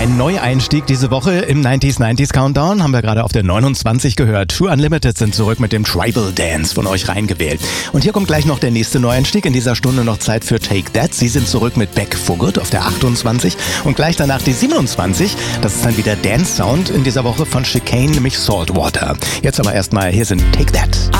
Ein Neueinstieg diese Woche im 90s Countdown haben wir gerade auf der 29 gehört. True Unlimited sind zurück mit dem Tribal Dance von euch reingewählt. Und hier kommt gleich noch der nächste Neueinstieg. In dieser Stunde noch Zeit für Take That. Sie sind zurück mit Back for Good auf der 28 und gleich danach die 27. Das ist dann wieder Dance Sound in dieser Woche von Chicane, nämlich Saltwater. Jetzt aber erstmal, hier sind Take That.